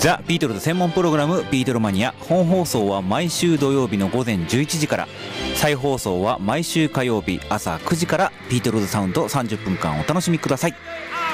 ザ・ビートルズ専門プログラムビートルマニア。本放送は毎週土曜日の午前11時から、再放送は毎週火曜日朝9時から。ビートルズサウンド30分間お楽しみください。